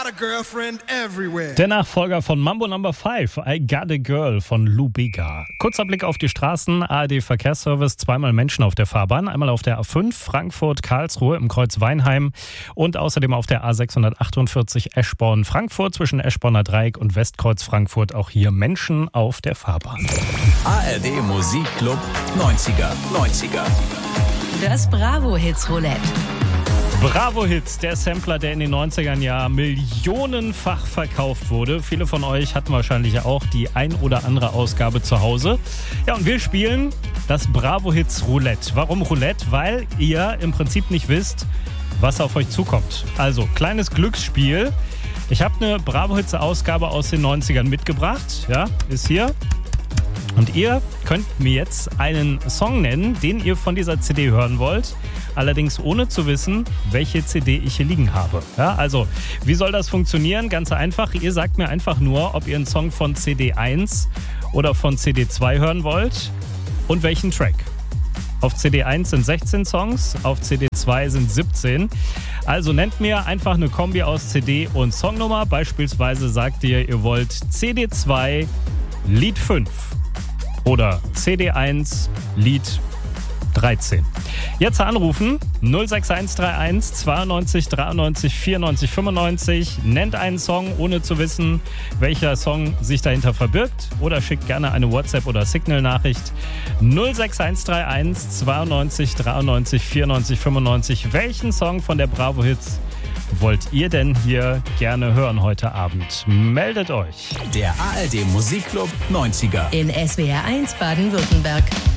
got a girlfriend everywhere. Der Nachfolger von Mambo No. 5, I Got a Girl von Lou Bega. Kurzer Blick auf die Straßen, ARD-Verkehrsservice, zweimal Menschen auf der Fahrbahn. Einmal auf der A5 Frankfurt-Karlsruhe im Kreuz Weinheim und außerdem auf der A648 Eschborn-Frankfurt zwischen Eschborner Dreieck und Westkreuz Frankfurt. Auch hier Menschen auf der Fahrbahn. ARD Musikclub 90er. Das Bravo-Hits Roulette. Bravo Hits, der Sampler, der in den 90ern ja millionenfach verkauft wurde. Viele von euch hatten wahrscheinlich auch die ein oder andere Ausgabe zu Hause. Ja, und wir spielen das Bravo Hits Roulette. Warum Roulette? Weil ihr im Prinzip nicht wisst, was auf euch zukommt. Also, kleines Glücksspiel. Ich habe eine Bravo Hits Ausgabe aus den 90ern mitgebracht. Ja, ist hier. Und ihr könnt mir jetzt einen Song nennen, den ihr von dieser CD hören wollt. Allerdings ohne zu wissen, welche CD ich hier liegen habe. Ja, also, wie soll das funktionieren? Ganz einfach. Ihr sagt mir einfach nur, ob ihr einen Song von CD 1 oder von CD 2 hören wollt und welchen Track. Auf CD 1 sind 16 Songs, auf CD 2 sind 17. Also nennt mir einfach eine Kombi aus CD und Songnummer. Beispielsweise sagt ihr, ihr wollt CD 2 Lied 5 oder CD 1 Lied 13. Jetzt anrufen 06131 92 93 94 95. Nennt einen Song, ohne zu wissen, welcher Song sich dahinter verbirgt. Oder schickt gerne eine WhatsApp- oder Signal-Nachricht 06131 92 93 94 95. Welchen Song von der Bravo Hits wollt ihr denn hier gerne hören heute Abend? Meldet euch. Der ARD Musikclub 90er. In SWR 1 Baden-Württemberg.